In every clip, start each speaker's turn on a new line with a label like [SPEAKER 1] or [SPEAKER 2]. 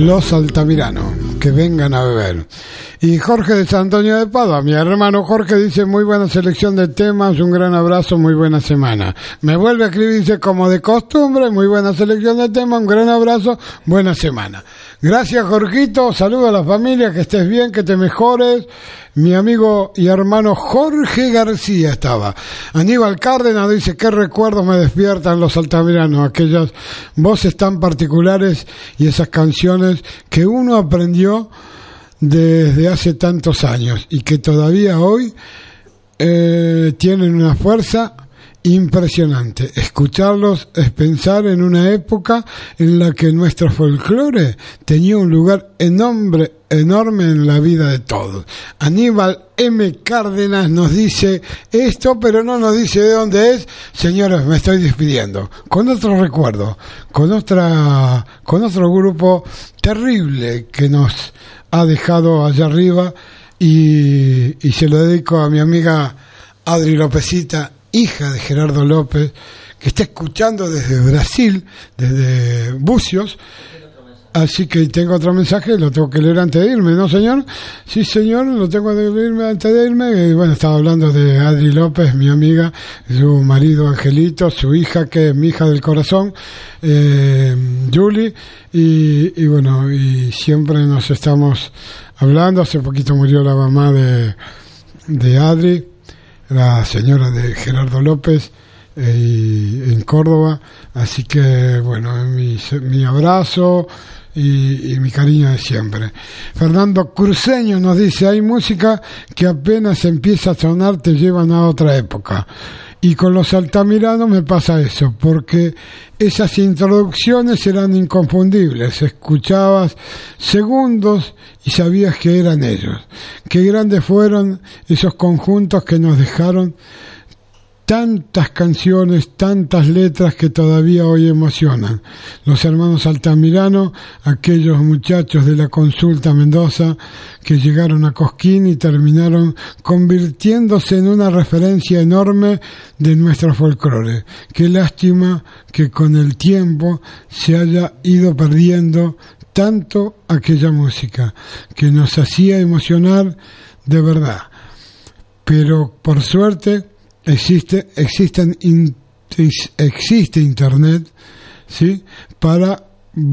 [SPEAKER 1] los altamiranos, que vengan a beber. Y Jorge de San Antonio de Padua, mi hermano Jorge, dice: muy buena selección de temas, un gran abrazo, muy buena semana. Me vuelve a escribir, dice: como de costumbre, muy buena selección de temas, un gran abrazo, buena semana. Gracias, Jorgito, saludo a la familia, que estés bien, que te mejores. Mi amigo y hermano Jorge García estaba. Aníbal Cárdenas dice: qué recuerdos me despiertan los altamiranos, aquellas voces tan particulares y esas canciones que uno aprendió desde hace tantos años y que todavía hoy tienen una fuerza impresionante. Escucharlos es pensar en una época en la que nuestro folclore tenía un lugar enorme en la vida de todos. Aníbal M. Cárdenas nos dice esto, pero no nos dice de dónde es. Señores, me estoy despidiendo con otro recuerdo, con otro grupo terrible que nos ha dejado allá arriba, y se lo dedico a mi amiga Adri Lópezita, hija de Gerardo López, que está escuchando desde Brasil, desde Bucios. Así que tengo otro mensaje, lo tengo que leer antes de irme, ¿no, señor? Sí, señor, lo tengo que leer antes de irme. Bueno, estaba hablando de Adri López, mi amiga, su marido Angelito, su hija, que es mi hija del corazón, Julie, y bueno, y siempre nos estamos hablando. Hace poquito murió la mamá de Adri, la señora de Gerardo López, en Córdoba. Así que bueno, mi abrazo y mi cariño de siempre. Fernando Cruceño nos dice: hay música que apenas empieza a sonar te llevan a otra época, y con los altamiranos me pasa eso, porque esas introducciones eran inconfundibles. Escuchabas segundos y sabías que eran ellos. Qué grandes fueron esos conjuntos que nos dejaron tantas canciones, tantas letras que todavía hoy emocionan. Los hermanos Altamirano, aquellos muchachos de la Consulta Mendoza que llegaron a Cosquín y terminaron convirtiéndose en una referencia enorme de nuestro folclore. Qué lástima que con el tiempo se haya ido perdiendo tanto aquella música que nos hacía emocionar de verdad. Pero por suerte existe internet, ¿sí?, para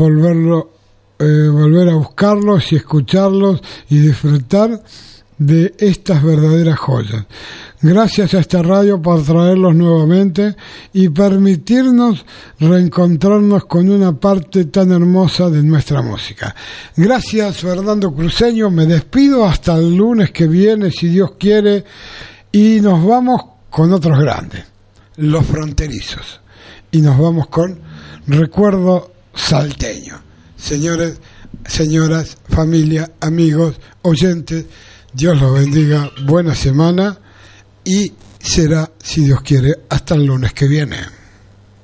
[SPEAKER 1] volver a buscarlos y escucharlos y disfrutar de estas verdaderas joyas. Gracias a esta radio por traerlos nuevamente y permitirnos reencontrarnos con una parte tan hermosa de nuestra música. Gracias, Fernando Cruceño. Me despido hasta el lunes que viene, si Dios quiere, y nos vamos con otros grandes, los Fronterizos, y nos vamos con Recuerdo Salteño. Señores, señoras, familia, amigos, oyentes, Dios los bendiga, buena semana, y será, si Dios quiere, hasta el lunes que viene.